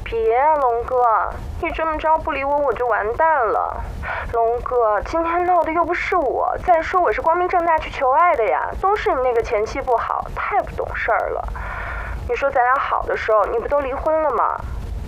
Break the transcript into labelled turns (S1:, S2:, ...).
S1: 别啊，龙哥，你这么着不理我，我就完蛋了。龙哥，今天闹的又不是我，再说我是光明正大去求爱的呀，都是你那个前妻不好，太不懂事儿了。你说咱俩好的时候，你不都离婚了吗？